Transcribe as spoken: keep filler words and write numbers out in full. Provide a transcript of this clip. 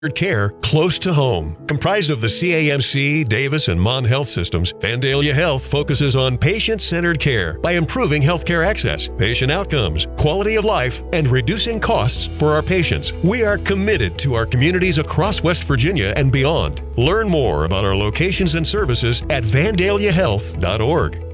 care close to home. Comprised of the C A M C, Davis, and Mon Health systems, Vandalia Health focuses on patient-centered care by improving healthcare access, patient outcomes, quality of life, and reducing costs for our patients. We are committed to our communities across West Virginia and beyond. Learn more about our locations and services at vandalia health dot org.